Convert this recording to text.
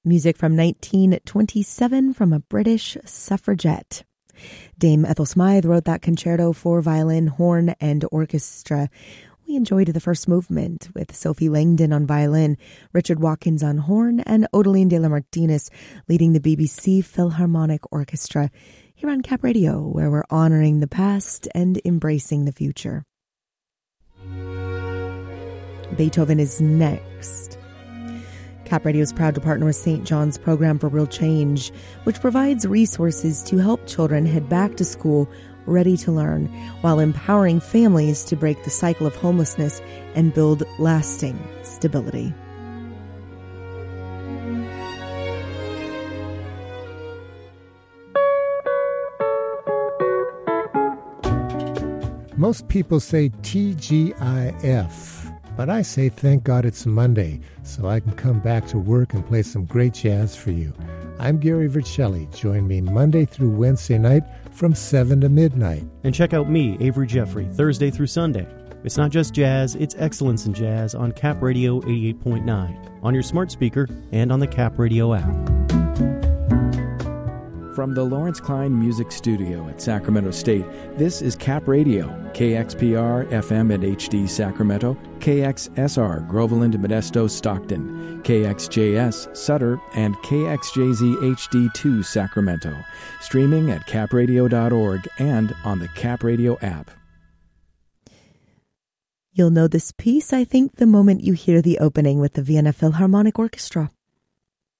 Music from 1927 from a British suffragette. Dame Ethel Smythe wrote that concerto for violin, horn, and orchestra. We enjoyed the first movement with Sophie Langdon on violin, Richard Watkins on horn, and Odeline de la Martinez leading the BBC Philharmonic Orchestra here on Cap Radio, where we're honoring the past and embracing the future. Beethoven is next. Cap Radio is proud to partner with St. John's Program for Real Change, which provides resources to help children head back to school ready to learn, while empowering families to break the cycle of homelessness and build lasting stability. Most people say TGIF. But I say thank God it's Monday, so I can come back to work and play some great jazz for you. I'm Gary Vercelli. Join me Monday through Wednesday night from 7 to midnight. And check out me, Avery Jeffrey, Thursday through Sunday. It's not just jazz, it's excellence in jazz on Cap Radio 88.9, on your smart speaker, and on the Cap Radio app. From the Lawrence Klein Music Studio at Sacramento State, this is Cap Radio, KXPR FM at HD Sacramento, KXSR Groveland, Modesto, Stockton, KXJS Sutter, and KXJZ HD2 Sacramento. Streaming at capradio.org and on the Cap Radio app. You'll know this piece, I think, the moment you hear the opening with the Vienna Philharmonic Orchestra.